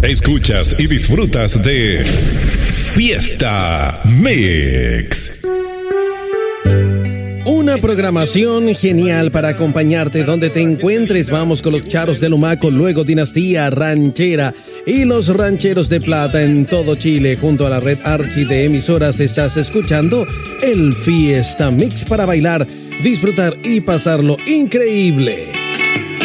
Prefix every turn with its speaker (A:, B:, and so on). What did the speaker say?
A: Escuchas y disfrutas de Fiesta Mix.
B: Una programación genial para acompañarte donde te encuentres. Vamos con los Charros del Humaco, luego Dinastía Ranchera y los Rancheros de Plata en todo Chile. Junto a la red Archi de emisoras estás escuchando el Fiesta Mix para bailar, disfrutar y pasarlo increíble.